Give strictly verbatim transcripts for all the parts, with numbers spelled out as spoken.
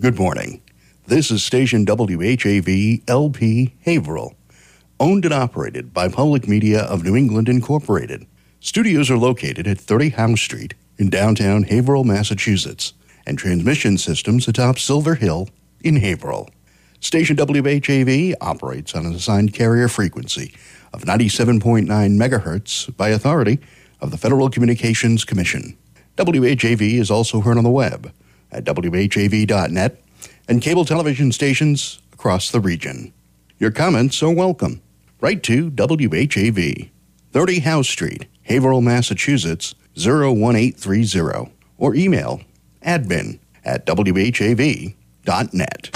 Good morning. This is station W H A V L P Haverhill, owned and operated by Public Media of New England Incorporated. Studios are located at thirty House Street in downtown Haverhill, Massachusetts, and transmission systems atop Silver Hill in Haverhill. Station W H A V operates on an assigned carrier frequency of ninety-seven point nine megahertz by authority of the Federal Communications Commission. W H A V is also heard on the web at W H A V dot net and cable television stations across the region. Your comments are welcome. Write to W H A V, thirty House Street, Haverhill, Massachusetts, zero one eight three zero, or email admin at W H A V dot net.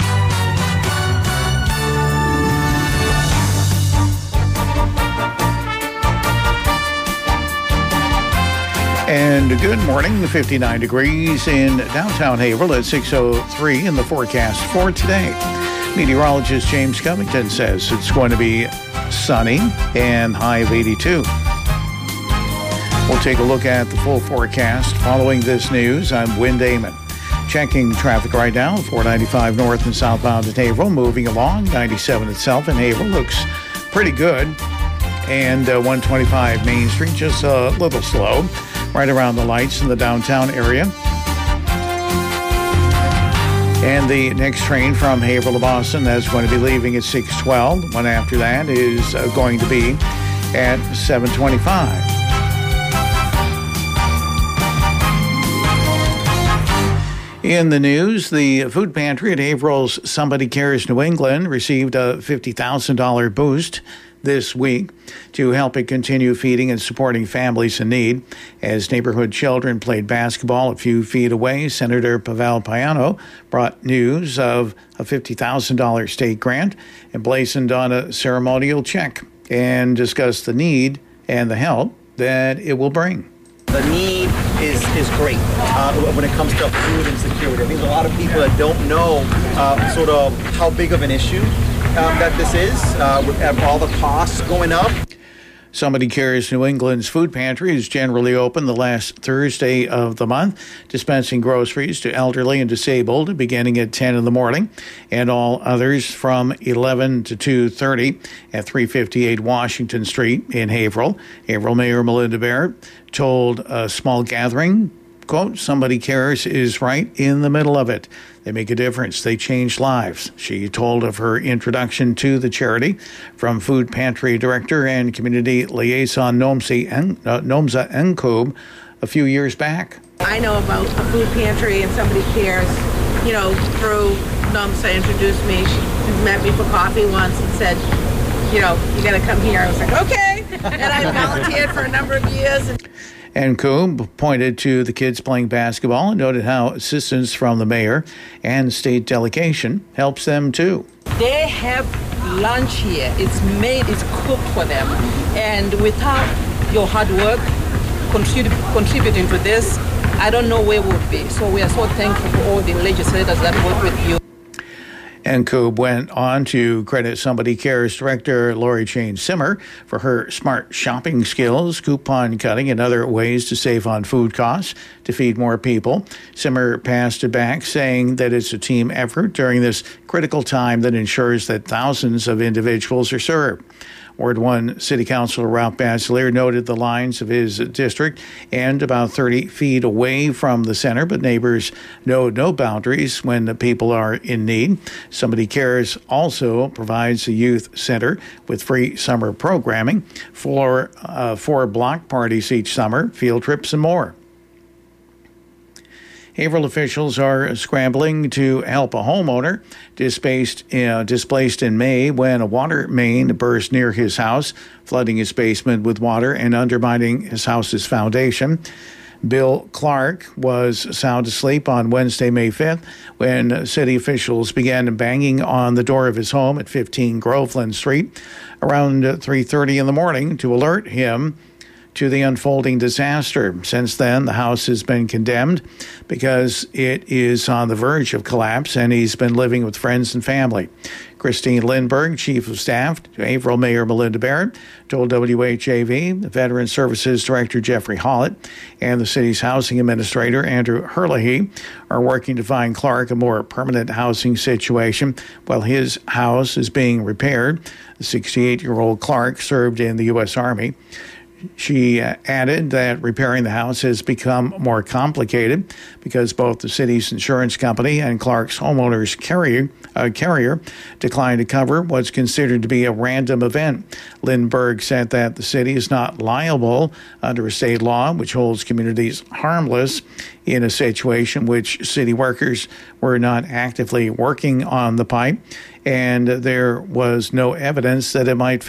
And good morning, fifty-nine degrees in downtown Haverhill at six oh three in the forecast for today. Meteorologist James Covington says it's going to be sunny and high of eighty-two. We'll take a look at the full forecast. Following this news, I'm Wynn Damon. Checking traffic right now, four ninety-five north and southbound at Haverhill, moving along. ninety-seven itself in Haverhill looks pretty good. And uh, one twenty-five Main Street, just a little slow, right around the lights in the downtown area. And the next train from Haverhill to Boston, that's going to be leaving at six twelve. One after that is uh, going to be at seven twenty-five. In the news, the food pantry at Haverhill's Somebody Cares New England received a fifty thousand dollars boost this week to help it continue feeding and supporting families in need. As neighborhood children played basketball a few feet away, Senator Pavel Payano brought news of a fifty thousand dollars state grant emblazoned on a ceremonial check and discussed the need and the help that it will bring. The need is, is great uh, when it comes to food insecurity. I think a lot of people that don't know uh, sort of how big of an issue um, that this is, uh, with all the costs going up. Somebody Cares New England's food pantry is generally open the last Thursday of the month, dispensing groceries to elderly and disabled beginning at ten in the morning, and all others from eleven to two thirty at three fifty-eight Washington Street in Haverhill. Haverhill Mayor Melinda Barrett told a small gathering, quote, "Somebody Cares is right in the middle of it. They make a difference. They change lives." She told of her introduction to the charity from Food Pantry Director and Community Liaison Nomza Nkoob a few years back. I know about a food pantry and Somebody Cares, you know, through Nomza introduced me. She met me for coffee once and said, you know, you got to come here. I was like, okay. And I volunteered for a number of years. And Nkoob pointed to the kids playing basketball and noted how assistance from the mayor and state delegation helps them too. They have lunch here. It's made, it's cooked for them. And without your hard work contrib- contributing to this, I don't know where we would be. So we are so thankful for all the legislators that work with you. Nkoob went on to credit Somebody Cares Director Lori Jane Simmer for her smart shopping skills, coupon cutting, and other ways to save on food costs to feed more people. Simmer passed it back, saying that it's a team effort during this critical time that ensures that thousands of individuals are served. Ward one City Councilor Ralph Bachelier noted the lines of his district and about thirty feet away from the center, but neighbors know no boundaries when the people are in need. Somebody Cares also provides a youth center with free summer programming, for uh, four block parties each summer, field trips, and more. Haverhill officials are scrambling to help a homeowner displaced, uh, displaced in May when a water main burst near his house, flooding his basement with water and undermining his house's foundation. Bill Clark was sound asleep on Wednesday, May fifth, when city officials began banging on the door of his home at fifteen Groveland Street around three thirty in the morning to alert him to the unfolding disaster. Since then, the house has been condemned because it is on the verge of collapse, and he's been living with friends and family. Christine Lindberg, Chief of Staff to Haverhill Mayor Melinda Barrett, told W H A V Veteran Services Director Jeffrey Hollett and the city's housing administrator Andrew Herlihy are working to find Clark a more permanent housing situation while his house is being repaired. The sixty-eight-year-old Clark served in the U S Army. She uh, added that repairing the house has become more complicated because both the city's insurance company and Clark's homeowners carrier, uh, carrier declined to cover what's considered to be a random event. Lindberg said that the city is not liable under a state law which holds communities harmless in a situation which city workers were not actively working on the pipe, and there was no evidence that it might